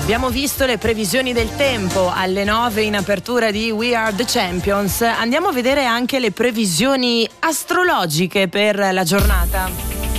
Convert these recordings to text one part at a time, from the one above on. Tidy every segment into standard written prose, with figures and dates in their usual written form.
Abbiamo visto le previsioni del tempo alle 9 in apertura di We Are the Champions. Andiamo a vedere anche le previsioni astrologiche per la giornata.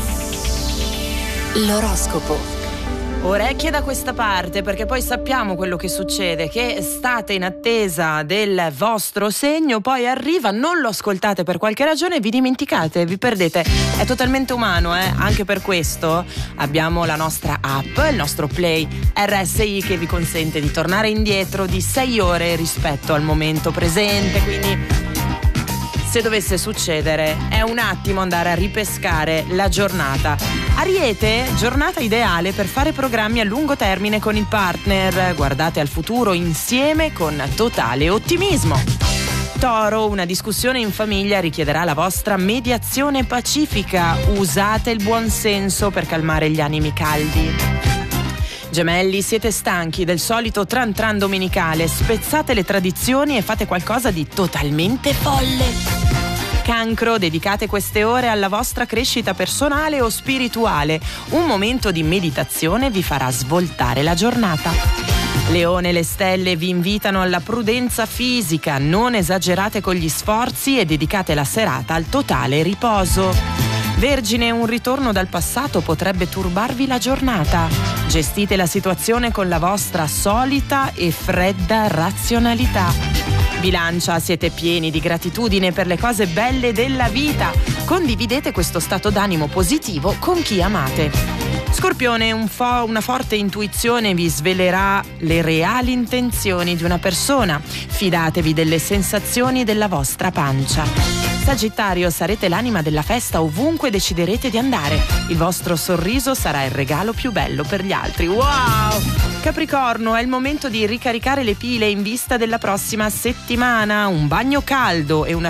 L'oroscopo. Orecchie da questa parte, perché poi sappiamo quello che succede, che state in attesa del vostro segno, poi arriva, non lo ascoltate per qualche ragione, vi dimenticate, vi perdete. È totalmente umano, anche per questo abbiamo la nostra app, il nostro Play RSI, che vi consente di tornare indietro di 6 ore rispetto al momento presente, quindi se dovesse succedere è un attimo andare a ripescare la giornata. Ariete, giornata ideale per fare programmi a lungo termine con il partner. Guardate al futuro insieme con totale ottimismo. Toro, una discussione in famiglia richiederà la vostra mediazione pacifica. Usate il buon senso per calmare gli animi caldi. Gemelli, siete stanchi del solito tran tran domenicale, spezzate le tradizioni e fate qualcosa di totalmente folle. Cancro, dedicate queste ore alla vostra crescita personale o spirituale. Un momento di meditazione vi farà svoltare la giornata. Leone, le stelle vi invitano alla prudenza fisica, non esagerate con gli sforzi e dedicate la serata al totale riposo. Vergine, un ritorno dal passato potrebbe turbarvi la giornata. Gestite la situazione con la vostra solita e fredda razionalità. Bilancia, siete pieni di gratitudine per le cose belle della vita. Condividete questo stato d'animo positivo con chi amate. Scorpione, una forte intuizione vi svelerà le reali intenzioni di una persona. Fidatevi delle sensazioni della vostra pancia. Sagittario, sarete l'anima della festa ovunque deciderete di andare. Il vostro sorriso sarà il regalo più bello per gli altri. Wow! Capricorno, è il momento di ricaricare le pile in vista della prossima settimana. Un bagno caldo e una